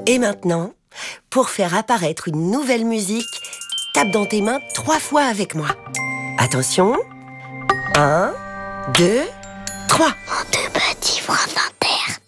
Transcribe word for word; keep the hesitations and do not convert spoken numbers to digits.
Et maintenant, pour faire apparaître une nouvelle musique, tape dans tes mains trois fois avec moi. Attention. Un, deux, trois. Mon deux petits frères d'inter.